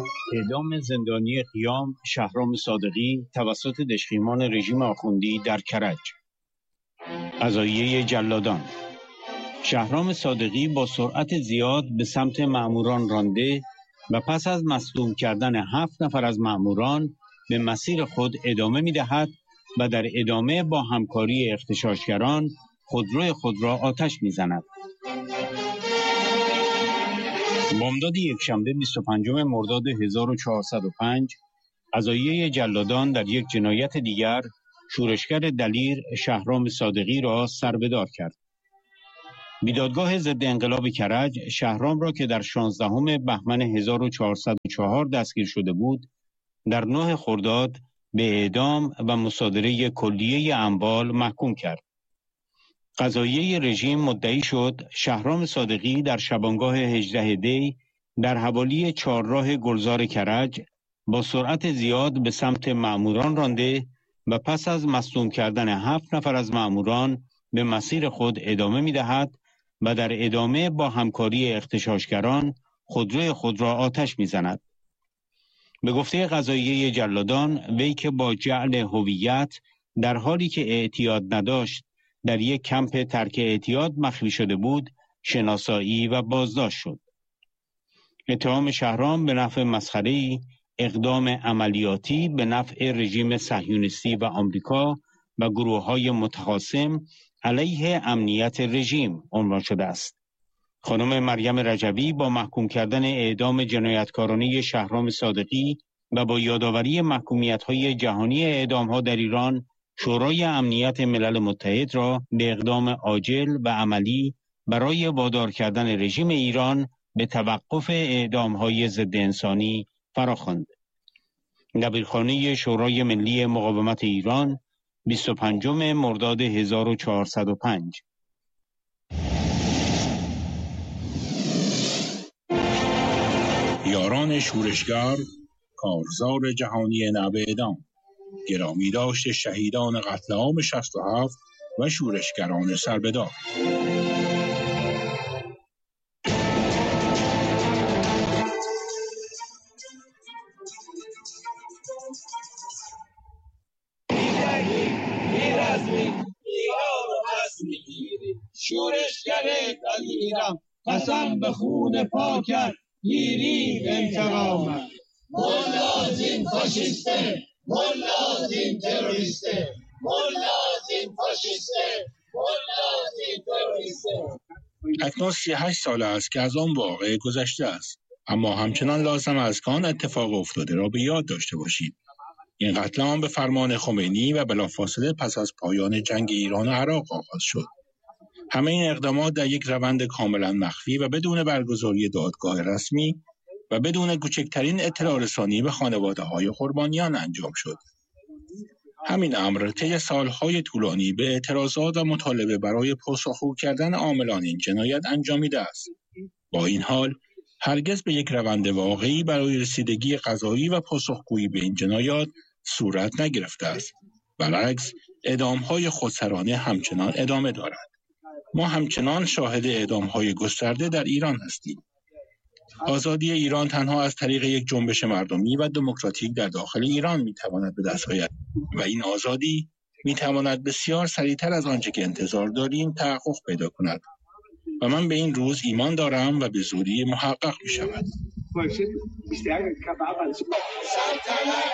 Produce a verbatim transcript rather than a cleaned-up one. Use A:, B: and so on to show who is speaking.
A: اعدام زندانی قیام شهرام صادقی توسط دژخیمان رژیم آخوندی در کرج. قضاییه جلادان. شهرام صادقی با سرعت زیاد به سمت مأموران رانده و پس از مصدوم کردن هفت نفر از مأموران به مسیر خود ادامه می‌دهد و در ادامه با همکاری اغتشاشگران خودروی خود را آتش می‌زند. بامداد یکشنبه بیست و پنجم مرداد هزار و چهارصد و پنج قضاییه جلادان در یک جنایت دیگر شورشگر دلیر شهرام صادقی را سربدار کرد. بیدادگاه ضد انقلاب کرج شهرام را که در شانزدهم بهمن هزار و چهارصد و چهار دستگیر شده بود در نه خرداد به اعدام و مصادره کلیه اموال محکوم کرد. قضاییه رژیم مدعی شد شهرام صادقی در شبانگاه هجده دی در حوالی چهارراه گلزار کرج با سرعت زیاد به سمت مأموران رانده و پس از مصدوم کردن هفت نفر از مأموران به مسیر خود ادامه می‌دهد و در ادامه با همکاری اغتشاشگران خودروی خود را آتش می‌زند. به گفته قضاییه جلادان وی که با جعل هویت در حالی که اعتیاد نداشت در یک کمپ ترک اعتیاد مخفی شده بود شناسایی و بازداشت شد. اتهام شهرام به نفع مسخره‌ای اقدام عملیاتی به نفع رژیم صهیونیستی و آمریکا و گروه‌های متخاصم علیه امنیت رژیم عنوان شده است. خانم مریم رجوی با محکوم کردن اعدام جنایتکارانه شهرام صادقی و با یادآوری محکومیت‌های جهانی اعدام‌ها در ایران شورای امنیت ملل متحد را به اقدام عاجل و عملی برای وادار کردن رژیم ایران به توقف اعدام‌های ضد انسانی فراخواند. دبیرخانه شورای ملی مقاومت ایران بیست و پنجم مرداد هزار و چهارصد و پنج.
B: یاران شورشگر کارزار جهانی نوه اعدام، گرامی داشت شهیدان قتل عام شصت و هفت و شورشگران سربدار.
C: شورشگر دلیرم قسم به خون پاکت گیری انتقامم. مولا زین فاشیسته، مولا زین تروریسته، مولا زین فاشیسته، مولا زین تروریسته.
B: اکنون سی و هشت سال است که از آن واقعه گذشته است، اما همچنان لازم است که آن اتفاق افتاده را به یاد داشته باشید. این قتل عام به فرمان خمینی و بلافاصله پس از پایان جنگ ایران و عراق آغاز شد. همه این اقدامات در یک روند کاملا مخفی و بدون برگزاری دادگاه رسمی و بدون کوچکترین اطلاع رسانی به خانواده‌های قربانیان انجام شد. همین امر طی سالهای طولانی به اعتراضات و مطالبه برای پاسخگو کردن عاملان این جنایت انجامیده است. با این حال هرگز به یک روند واقعی برای رسیدگی قضایی و پاسخگویی به این جنایات صورت نگرفته است. برعکس اعدام‌های خودسرانه همچنان ادامه دارد. ما همچنان شاهد اعدام‌های گسترده در ایران هستیم. آزادی ایران تنها از طریق یک جنبش مردمی و دموکراتیک در داخل ایران میتواند به دست آید و این آزادی میتواند بسیار سریعتر از آنچه که انتظار داریم تحقق پیدا کند و من به این روز ایمان دارم و به زودی محقق میشود.
C: سلطنت